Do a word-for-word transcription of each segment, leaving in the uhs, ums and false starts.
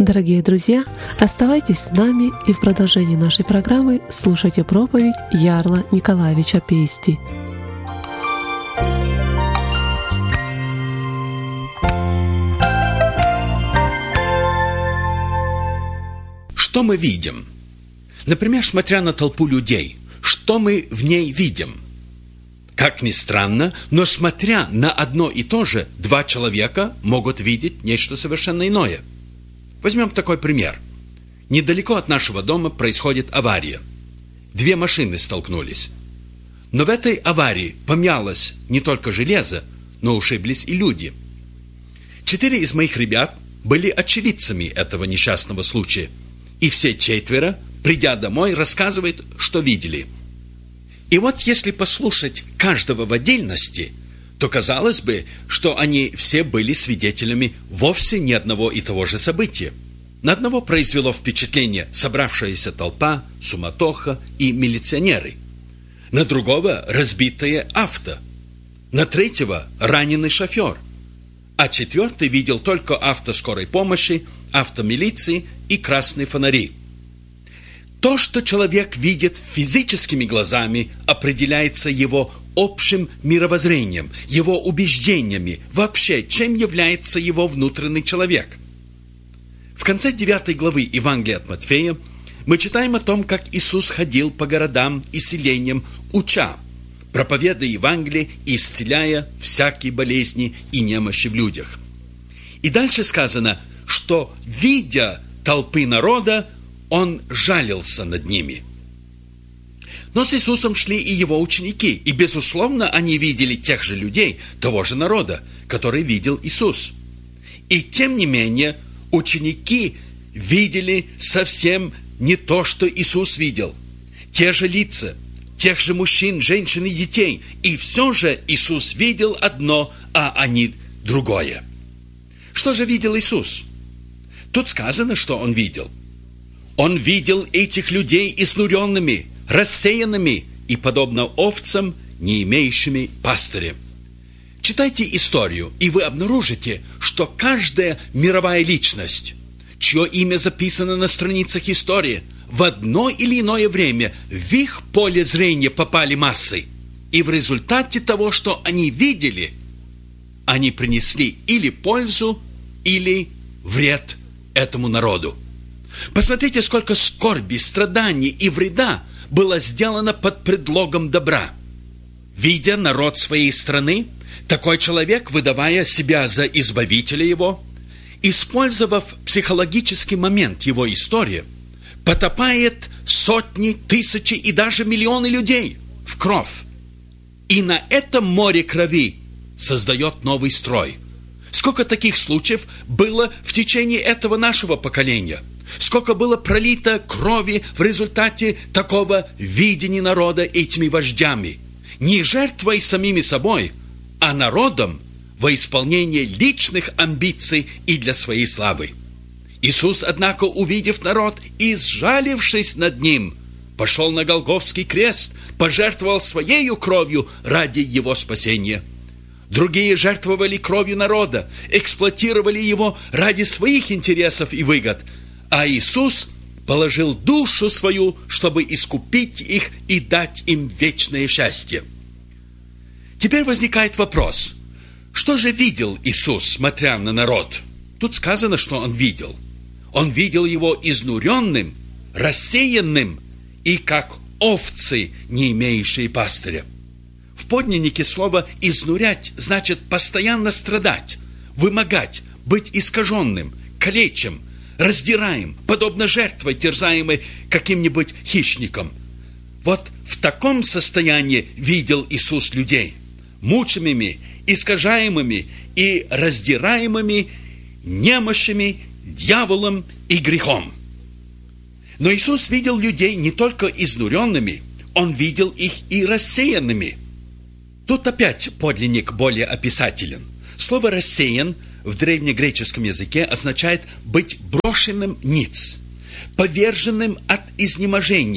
Дорогие друзья, оставайтесь с нами и в продолжении нашей программы слушайте проповедь Ярла Николаевича Пейсти. Что мы видим? Например, смотря на толпу людей, что мы в ней видим? Как ни странно, но смотря на одно и то же, два человека могут видеть нечто совершенно иное. Возьмем такой пример. Недалеко от нашего дома происходит авария. Две машины столкнулись. Но в этой аварии помялось не только железо, но ушиблись и люди. Четыре из моих ребят были очевидцами этого несчастного случая. И все четверо, придя домой, рассказывают, что видели. И вот если послушать каждого в отдельности, то казалось бы, что они все были свидетелями вовсе не одного и того же события. На одного произвело впечатление собравшаяся толпа, суматоха и милиционеры. На другого – разбитое авто. На третьего – раненый шофер. А четвертый видел только авто скорой помощи, авто милиции и красные фонари. То, что человек видит физическими глазами, определяется его общим мировоззрением, его убеждениями, вообще, чем является его внутренний человек. В конце девятой главы Евангелия от Матфея мы читаем о том, как Иисус ходил по городам и селениям, уча, проповедуя Евангелие и исцеляя всякие болезни и немощи в людях. И дальше сказано, что, видя толпы народа, Он жалился над ними. Но с Иисусом шли и Его ученики, и, безусловно, они видели тех же людей, того же народа, который видел Иисус. И, тем не менее, ученики видели совсем не то, что Иисус видел. Те же лица, тех же мужчин, женщин и детей. И все же Иисус видел одно, а они другое. Что же видел Иисус? Тут сказано, что Он видел. Он видел этих людей изнуренными, рассеянными и, подобно овцам, не имеющими пастыря. Читайте историю, и вы обнаружите, что каждая мировая личность, чье имя записано на страницах истории, в одно или иное время в их поле зрения попали массы. И в результате того, что они видели, они принесли или пользу, или вред этому народу. Посмотрите, сколько скорби, страданий и вреда было сделано под предлогом добра. Видя народ своей страны, такой человек, выдавая себя за избавителя его, использовав психологический момент его истории, потопает сотни, тысячи и даже миллионы людей в кровь. И на этом море крови создает новый строй. Сколько таких случаев было в течение этого нашего поколения? Сколько было пролито крови в результате такого видения народа этими вождями? Не жертвой самими собой, а народом во исполнение личных амбиций и для своей славы. Иисус, однако, увидев народ и сжалившись над ним, пошел на Голгофский крест, пожертвовал своею кровью ради его спасения. Другие жертвовали кровью народа, эксплуатировали его ради своих интересов и выгод, а Иисус положил душу свою, чтобы искупить их и дать им вечное счастье. Теперь возникает вопрос, что же видел Иисус, смотря на народ? Тут сказано, что Он видел. Он видел его изнуренным, рассеянным и как овцы, не имеющие пастыря. В подлиннике слово «изнурять» значит постоянно страдать, вымогать, быть искаженным, калечим, раздираем, подобно жертве, терзаемой каким-нибудь хищником. Вот в таком состоянии видел Иисус людей, мучимыми, искажаемыми и раздираемыми немощами, дьяволом и грехом. Но Иисус видел людей не только изнуренными, Он видел их и рассеянными. Тут опять подлинник более описателен. Слово «рассеян» в древнегреческом языке означает быть брошенным ниц, поверженным от изнеможения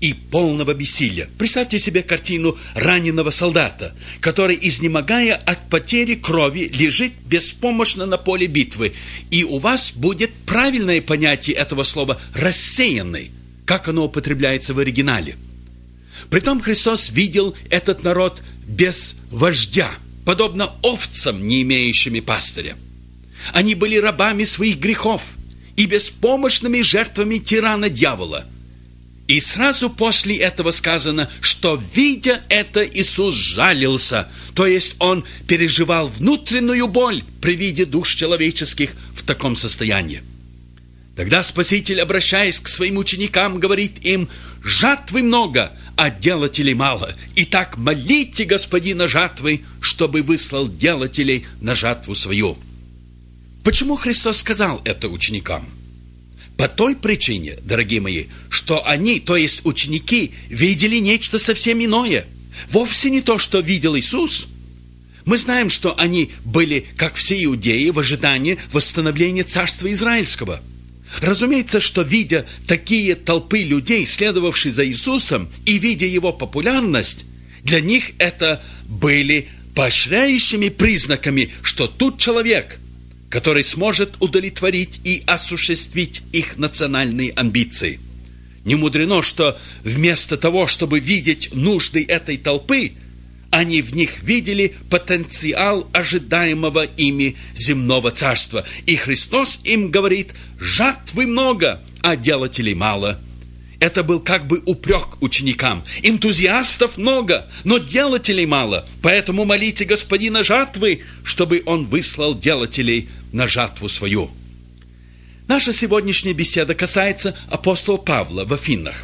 и полного бессилия. Представьте себе картину раненого солдата, который, изнемогая от потери крови, лежит беспомощно на поле битвы. И у вас будет правильное понятие этого слова «рассеянный», как оно употребляется в оригинале. Притом Христос видел этот народ без вождя, подобно овцам, не имеющими пастыря. Они были рабами своих грехов и беспомощными жертвами тирана-дьявола. И сразу после этого сказано, что, видя это, Иисус жалился, то есть Он переживал внутреннюю боль при виде душ человеческих в таком состоянии. Тогда Спаситель, обращаясь к своим ученикам, говорит им: «Жатвы много, а делателей мало. Итак, молите Господина жатвы, чтобы выслал делателей на жатву свою». Почему Христос сказал это ученикам? По той причине, дорогие мои, что они, то есть ученики, видели нечто совсем иное. Вовсе не то, что видел Иисус. Мы знаем, что они были, как все иудеи, в ожидании восстановления Царства Израильского. Разумеется, что, видя такие толпы людей, следовавшие за Иисусом, и видя Его популярность, для них это были поощряющими признаками, что тут человек, который сможет удовлетворить и осуществить их национальные амбиции. Не мудрено, что вместо того, чтобы видеть нужды этой толпы, они в них видели потенциал ожидаемого ими земного царства. И Христос им говорит: жатвы много, а делателей мало. Это был как бы упрек ученикам. Энтузиастов много, но делателей мало. Поэтому молите Господина жатвы, чтобы Он выслал делателей на жатву свою. Наша сегодняшняя беседа касается апостола Павла в Афинах.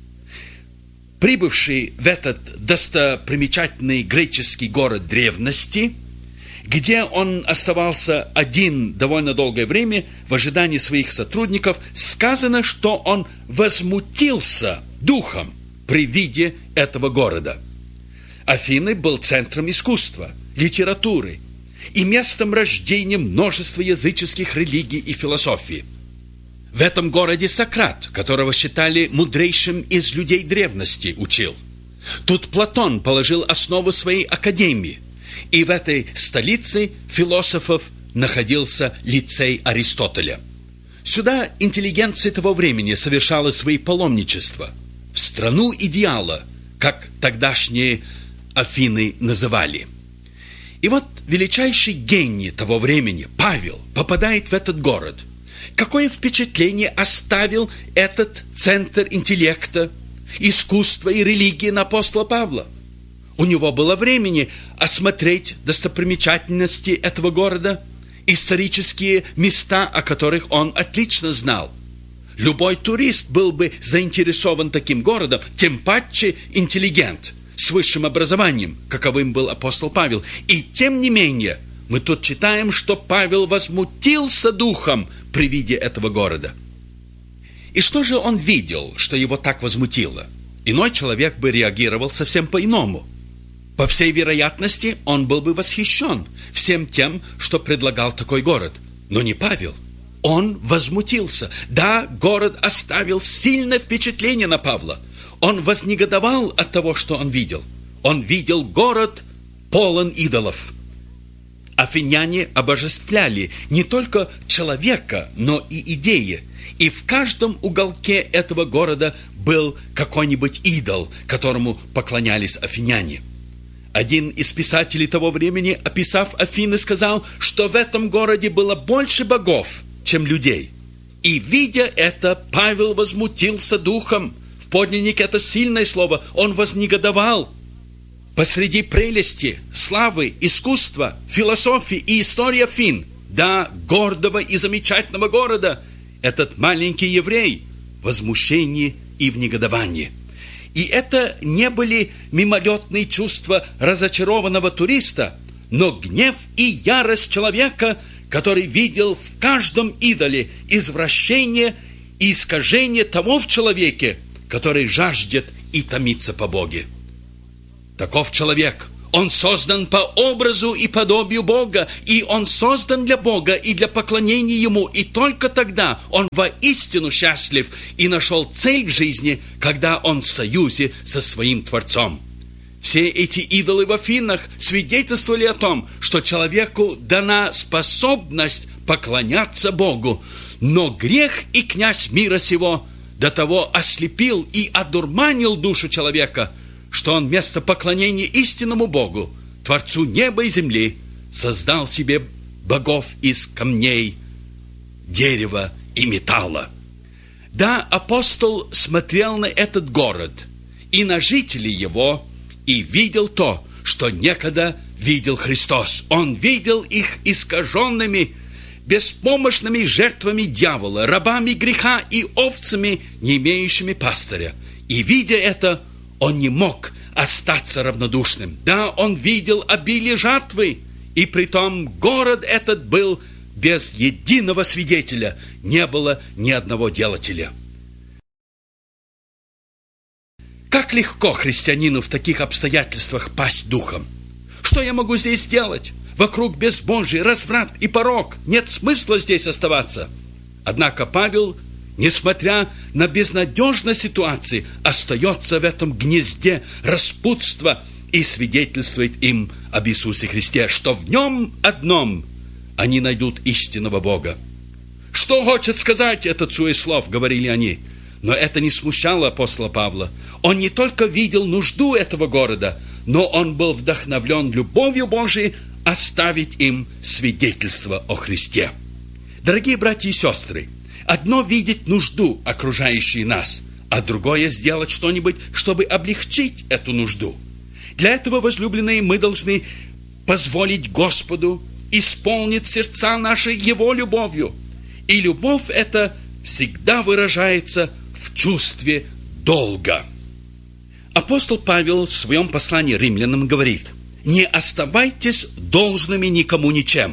Прибывший в этот достопримечательный греческий город древности, где он оставался один довольно долгое время в ожидании своих сотрудников, сказано, что он возмутился духом при виде этого города. Афины был центром искусства, литературы и местом рождения множества языческих религий и философии. В этом городе Сократ, которого считали мудрейшим из людей древности, учил. Тут Платон положил основу своей академии. И в этой столице философов находился лицей Аристотеля. Сюда интеллигенция того времени совершала свои паломничества. В страну идеала, как тогдашние Афины называли. И вот величайший гений того времени, Павел, попадает в этот город. Какое впечатление оставил этот центр интеллекта, искусства и религии на апостола Павла? У него было времени осмотреть достопримечательности этого города, исторические места, о которых он отлично знал. Любой турист был бы заинтересован таким городом, тем паче интеллигент, с высшим образованием, каковым был апостол Павел. И тем не менее, мы тут читаем, что Павел возмутился духом при виде этого города. И что же он видел, что его так возмутило? Иной человек бы реагировал совсем по-иному. По всей вероятности, он был бы восхищен всем тем, что предлагал такой город. Но не Павел. Он возмутился. Да, город оставил сильное впечатление на Павла. Он вознегодовал от того, что он видел. Он видел город полон идолов. Афиняне обожествляли не только человека, но и идеи. И в каждом уголке этого города был какой-нибудь идол, которому поклонялись афиняне. Один из писателей того времени, описав Афины, сказал, что в этом городе было больше богов, чем людей. И, видя это, Павел возмутился духом. В подлиннике это сильное слово. Он вознегодовал. Посреди прелести, славы, искусства, философии и истории Афин, да, гордого и замечательного города, этот маленький еврей в возмущении и в негодовании. И это не были мимолетные чувства разочарованного туриста, но гнев и ярость человека, который видел в каждом идоле извращение и искажение того в человеке, который жаждет и томится по Боге. Таков человек, Он создан по образу и подобию Бога, и он создан для Бога и для поклонения Ему, и только тогда он воистину счастлив и нашел цель в жизни, когда он в союзе со своим Творцом. Все эти идолы в Афинах свидетельствовали о том, что человеку дана способность поклоняться Богу, но грех и князь мира сего до того ослепил и одурманил душу человека, что он вместо поклонения истинному Богу, Творцу неба и земли, создал себе богов из камней, дерева и металла. Да, апостол смотрел на этот город и на жителей его, и видел то, что некогда видел Христос. Он видел их искаженными, беспомощными жертвами дьявола, рабами греха и овцами, не имеющими пастыря. И, видя это, он не мог остаться равнодушным. Да, он видел обилие жатвы, и притом город этот был без единого свидетеля, не было ни одного делателя. Как легко христианину в таких обстоятельствах пасть духом. Что я могу здесь делать? Вокруг безбожие, разврат и порок. Нет смысла здесь оставаться. Однако Павел, несмотря на безнадежность ситуации, остается в этом гнезде распутства и свидетельствует им об Иисусе Христе, что в нем одном они найдут истинного Бога. «Что хочет сказать этот суеслов?» — говорили они. Но это не смущало апостола Павла. Он не только видел нужду этого города, но он был вдохновлен любовью Божией оставить им свидетельство о Христе. Дорогие братья и сестры, одно видеть нужду, окружающей нас, а другое сделать что-нибудь, чтобы облегчить эту нужду. Для этого, возлюбленные, мы должны позволить Господу исполнить сердца наши Его любовью. И любовь эта всегда выражается в чувстве долга. Апостол Павел в своем послании римлянам говорит: «Не оставайтесь должными никому ничем,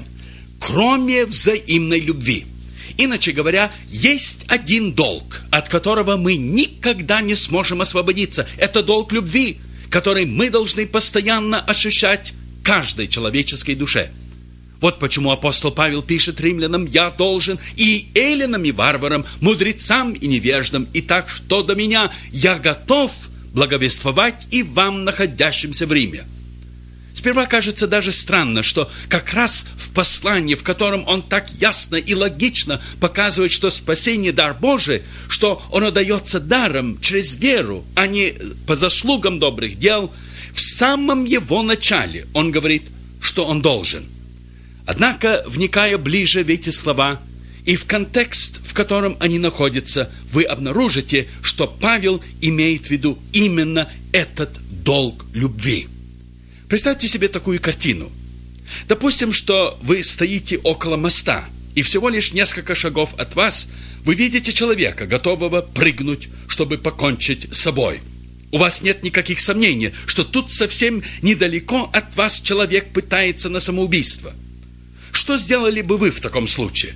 кроме взаимной любви». Иначе говоря, есть один долг, от которого мы никогда не сможем освободиться. Это долг любви, который мы должны постоянно ощущать каждой человеческой душе. Вот почему апостол Павел пишет римлянам: «Я должен и эллинам, и варварам, мудрецам и невеждам, и так что до меня, я готов благовествовать и вам, находящимся в Риме». Сперва кажется даже странно, что как раз в послании, в котором он так ясно и логично показывает, что спасение – дар Божий, что оно дается даром через веру, а не по заслугам добрых дел, в самом его начале он говорит, что он должен. Однако, вникая ближе в эти слова и в контекст, в котором они находятся, вы обнаружите, что Павел имеет в виду именно этот долг любви. Представьте себе такую картину. Допустим, что вы стоите около моста, и всего лишь несколько шагов от вас вы видите человека, готового прыгнуть, чтобы покончить с собой. У вас нет никаких сомнений, что тут совсем недалеко от вас человек пытается на самоубийство. Что сделали бы вы в таком случае?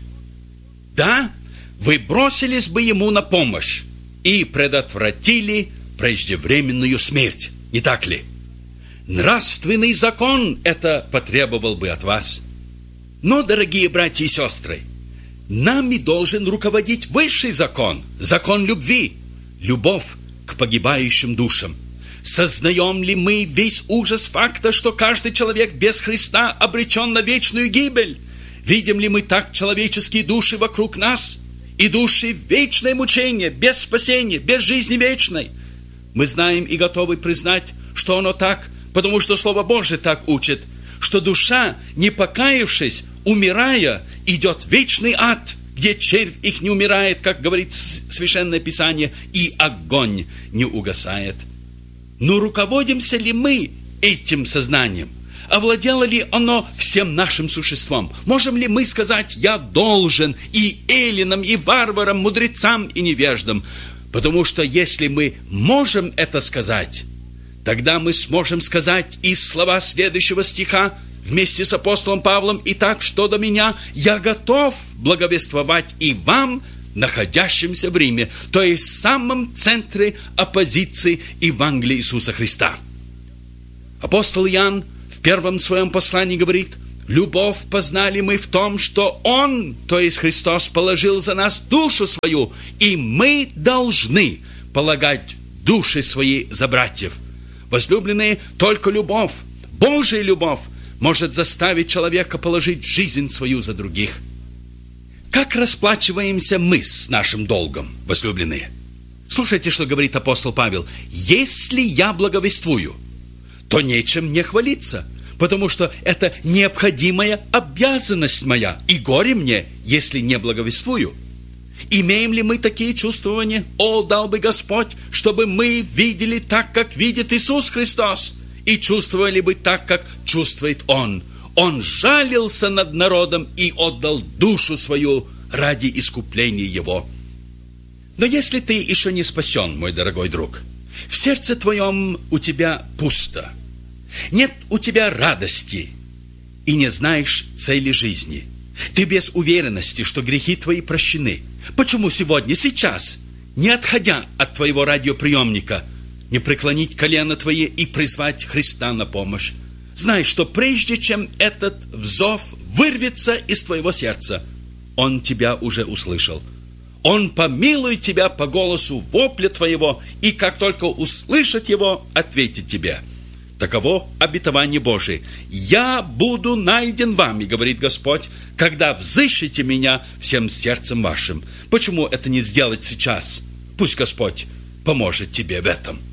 Да, вы бросились бы ему на помощь и предотвратили преждевременную смерть, не так ли? Нравственный закон это потребовал бы от вас. Но, дорогие братья и сестры, нами должен руководить высший закон, закон любви, любовь к погибающим душам. Сознаем ли мы весь ужас факта, что каждый человек без Христа обречен на вечную гибель? Видим ли мы так человеческие души вокруг нас? И души в вечное мучение, без спасения, без жизни вечной. Мы знаем и готовы признать, что оно так, потому что Слово Божие так учит, что душа, не покаявшись, умирая, идет в вечный ад, где червь их не умирает, как говорит Священное Писание, и огонь не угасает. Но руководимся ли мы этим сознанием? Овладело ли оно всем нашим существом? Можем ли мы сказать: «Я должен и эллинам, и варварам, мудрецам и невеждам»? Потому что если мы можем это сказать, тогда мы сможем сказать и слова следующего стиха вместе с апостолом Павлом: «Итак, что до меня, я готов благовествовать и вам, находящимся в Риме», то есть в самом центре оппозиции Евангелия Иисуса Христа. Апостол Иоанн в первом своем послании говорит: любовь познали мы в том, что Он, то есть Христос, положил за нас душу свою, и мы должны полагать души свои за братьев. Возлюбленные, только любовь, Божья любовь, может заставить человека положить жизнь свою за других. Как расплачиваемся мы с нашим долгом, возлюбленные? Слушайте, что говорит апостол Павел. «Если я благовествую, то нечем мне хвалиться, потому что это необходимая обязанность моя, и горе мне, если не благовествую». Имеем ли мы такие чувствования? О, дал бы Господь, чтобы мы видели так, как видит Иисус Христос, и чувствовали бы так, как чувствует Он. Он жалился над народом и отдал душу свою ради искупления его. Но если ты еще не спасен, мой дорогой друг, в сердце твоем у тебя пусто, нет у тебя радости и не знаешь цели жизни, ты без уверенности, что грехи твои прощены, почему сегодня, сейчас, не отходя от твоего радиоприемника, не преклонить колено твои и призвать Христа на помощь? Знай, что прежде чем этот взов вырвется из твоего сердца, Он тебя уже услышал. Он помилует тебя по голосу вопля твоего, и как только услышит его, ответит тебе. Таково обетование Божие. «Я буду найден вами, — говорит Господь, — когда взыщете меня всем сердцем вашим». Почему это не сделать сейчас? Пусть Господь поможет тебе в этом.